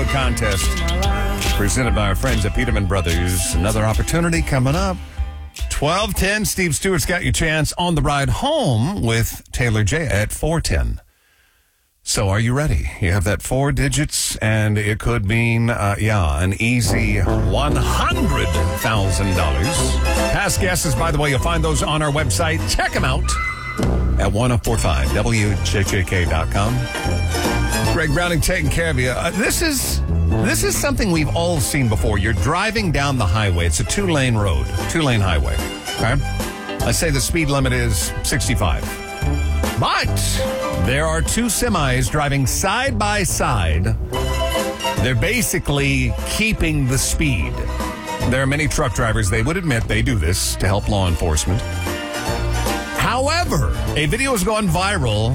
Road contest presented by our friends at Peterman Brothers. Another opportunity coming up. 12:10, Steve Stewart's got your chance on the ride home with Taylor J at 4:10. So are you ready? You have that 4 digits, and it could mean, an easy $100,000. Past guesses, by the way, you'll find those on our website. Check them out at 1045wjjk.com. Greg Browning taking care of you. This is something we've all seen before. You're driving down the highway. It's a 2-lane road, 2-lane highway. Okay? Let's say the speed limit is 65. But there are 2 semis driving side by side. They're basically keeping the speed. There are many truck drivers, they would admit they do this to help law enforcement. However, a video has gone viral.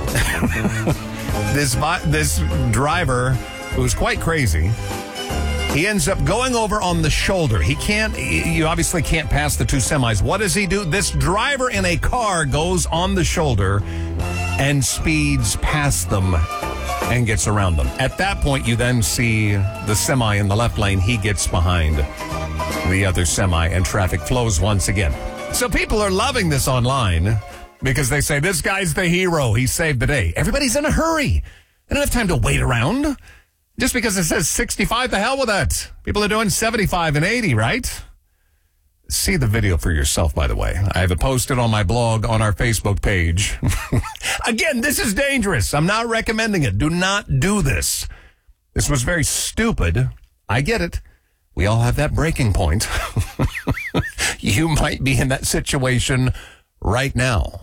This driver, who's quite crazy, he ends up going over on the shoulder. You obviously can't pass the 2 semis. What does he do? This driver in a car goes on the shoulder and speeds past them and gets around them. At that point, you then see the semi in the left lane. He gets behind the other semi and traffic flows once again. So people are loving this online because they say, this guy's the hero. He saved the day. Everybody's in a hurry. They don't have time to wait around. Just because it says 65, the hell with that. People are doing 75 and 80, right? See the video for yourself, by the way. I have it posted on my blog on our Facebook page. Again, this is dangerous. I'm not recommending it. Do not do this. This was very stupid. I get it. We all have that breaking point. You might be in that situation right now.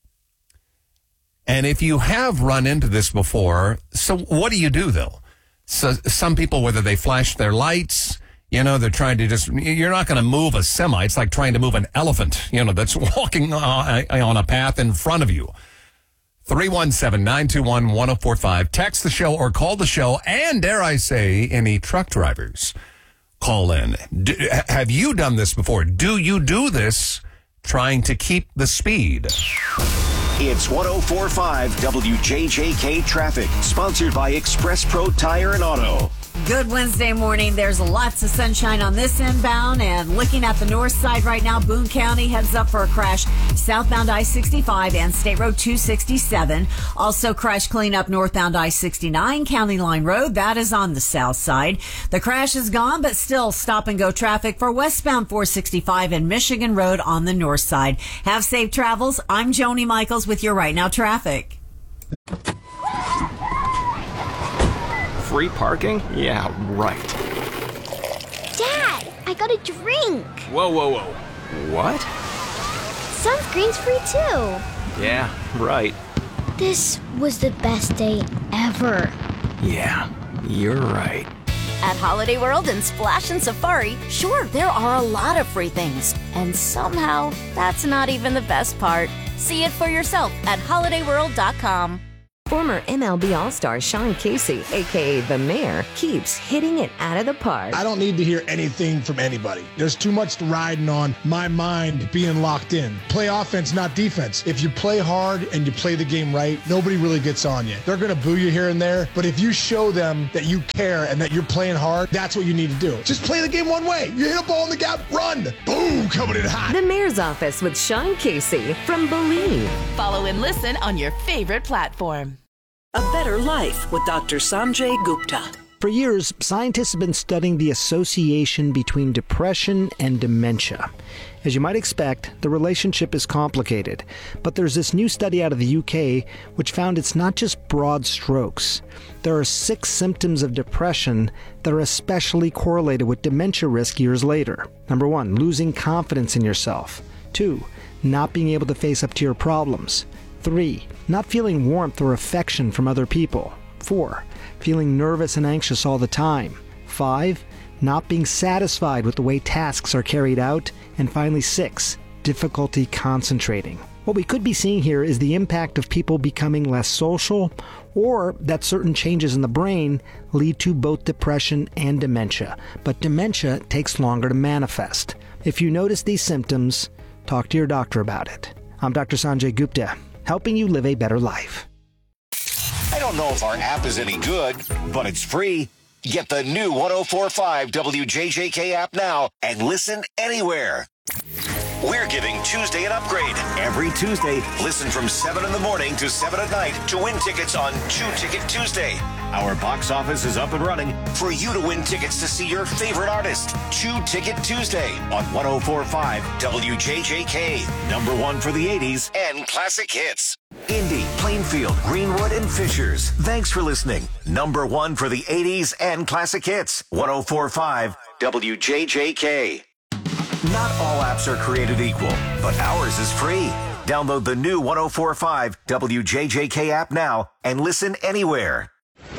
And if you have run into this before, so what do you do, though? So some people, whether they flash their lights, they're trying to you're not going to move a semi. It's like trying to move an elephant, that's walking on a path in front of you. 317-921-1045. Text the show or call the show. And dare I say, any truck drivers, call in. Have you done this before? Do you do this trying to keep the speed? It's 1045 WJJK Traffic, sponsored by Express Pro Tire and Auto. Good Wednesday morning. There's lots of sunshine on this inbound, and looking at the north side right now, Boone County heads up for a crash southbound I-65 and State Road 267. Also crash cleanup northbound I-69, County Line Road. That is on the south side. The crash is gone, but still stop and go traffic for westbound 465 and Michigan Road on the north side. Have safe travels. I'm Joni Michaels with your Right Now Traffic. Free parking? Yeah, right. Dad, I got a drink. Whoa. What? Sunscreen's free too. Yeah, right. This was the best day ever. Yeah, you're right. At Holiday World and Splash and Safari, sure, there are a lot of free things. And somehow, that's not even the best part. See it for yourself at holidayworld.com. Former MLB All-Star Sean Casey, a.k.a. The Mayor, keeps hitting it out of the park. I don't need to hear anything from anybody. There's too much riding on my mind being locked in. Play offense, not defense. If you play hard and you play the game right, nobody really gets on you. They're going to boo you here and there, but if you show them that you care and that you're playing hard, that's what you need to do. Just play the game one way. You hit a ball in the gap, run. Boom, coming in hot. The Mayor's Office with Sean Casey from Believe. Follow and listen on your favorite platform. A Better Life with Dr. Sanjay Gupta. For years, scientists have been studying the association between depression and dementia. As you might expect, the relationship is complicated, but there's this new study out of the UK which found it's not just broad strokes. There are 6 symptoms of depression that are especially correlated with dementia risk years later. Number 1, losing confidence in yourself. 2, not being able to face up to your problems. 3, not feeling warmth or affection from other people. 4, feeling nervous and anxious all the time. 5, not being satisfied with the way tasks are carried out. And finally 6, difficulty concentrating. What we could be seeing here is the impact of people becoming less social, or that certain changes in the brain lead to both depression and dementia. But dementia takes longer to manifest. If you notice these symptoms, talk to your doctor about it. I'm Dr. Sanjay Gupta, helping you live a better life. I don't know if our app is any good, but it's free. Get the new 104.5 WJJK app now and listen anywhere. We're giving Tuesday an upgrade. Every Tuesday, listen from 7 in the morning to 7 at night to win tickets on 2 Ticket Tuesday. Our box office is up and running for you to win tickets to see your favorite artist. 2 Ticket Tuesday on 104.5 WJJK. Number 1 for the 80s and classic hits. Indy, Plainfield, Greenwood, and Fishers. Thanks for listening. Number 1 for the 80s and classic hits. 104.5 WJJK. Not all apps are created equal, but ours is free. Download the new 104.5 WJJK app now and listen anywhere.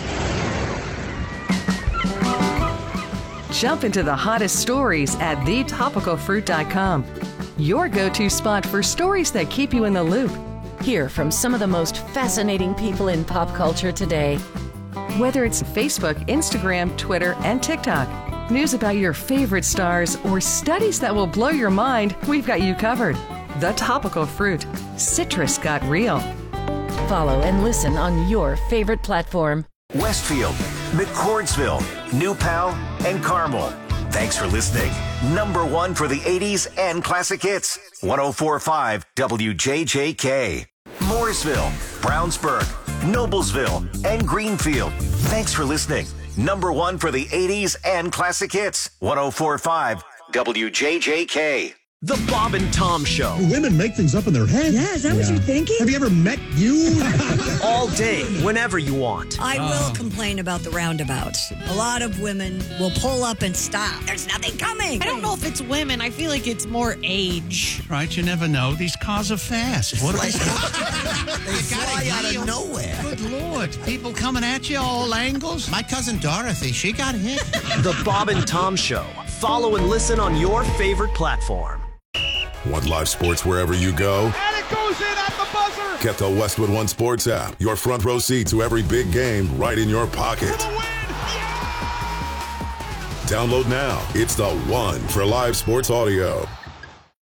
Jump into the hottest stories at thetopicalfruit.com. Your go-to spot for stories that keep you in the loop. Hear from some of the most fascinating people in pop culture today. Whether it's Facebook, Instagram, Twitter, and TikTok, news about your favorite stars, or studies that will blow your mind, we've got you covered. The Topical Fruit. Citrus got real. Follow and listen on your favorite platform. Westfield, McCordsville, New Pal, and Carmel. Thanks for listening. Number 1 for the 80s and classic hits. 104.5 WJJK. Mooresville, Brownsburg, Noblesville, and Greenfield. Thanks for listening. Number 1 for the 80s and classic hits. 104.5 WJJK. The Bob and Tom Show. Women make things up in their head. Yeah, is that what you're thinking? Have you ever met you? All day, whenever you want. I will complain about the roundabouts. A lot of women will pull up and stop. There's nothing coming. I don't know if it's women. I feel like it's more age. Right, you never know. These cars are fast. What they fly out of nowhere. Good Lord. People coming at you all angles. My cousin Dorothy, she got hit. The Bob and Tom Show. Follow and listen on your favorite platform. Want live sports wherever you go? And it goes in at the buzzer! Get the Westwood One Sports app. Your front row seat to every big game right in your pocket. Download now. It's the one for live sports audio.